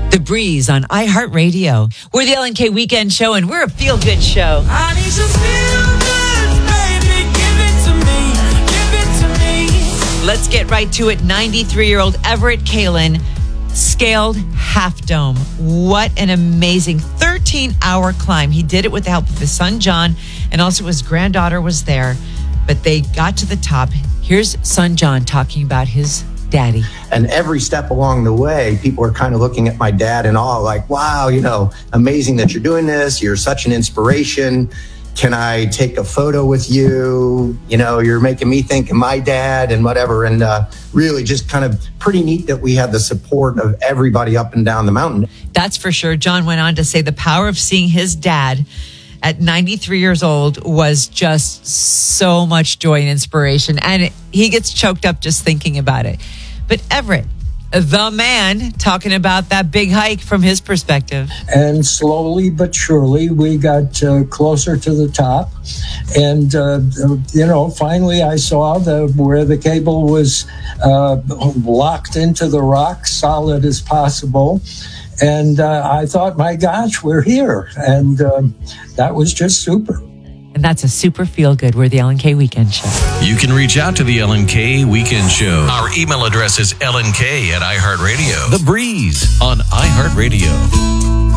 The Breeze on iHeartRadio. We're the LNK Weekend Show, and we're a feel-good show. I need some feel-good, baby. Give it to me. Give it to me. Let's get right to it. 93-year-old Everett Kalin scaled Half Dome. What an amazing 13-hour climb. He did it with the help of his son, John, and also his granddaughter was there. But they got to the top. Here's son John talking about his daddy. And every step along the way, people are kind of looking at my dad in awe, like, wow, amazing that you're doing this. You're such an inspiration. Can I take a photo with you? You're making me think of my dad and whatever. And really just kind of pretty neat that we had the support of everybody up and down the mountain. That's for sure. John went on to say the power of seeing his dad at 93 years old was just so much joy and inspiration. And he gets choked up just thinking about it. But Everett, the man, talking about that big hike from his perspective. And slowly but surely, we got closer to the top. And, finally I saw where the cable was locked into the rock, solid as possible. And I thought, my gosh, we're here. And that was just super. And that's a super feel good. We're the LNK Weekend Show. You can reach out to the LNK Weekend Show. Our email address is lnk@iHeartRadio. The Breeze on iHeartRadio.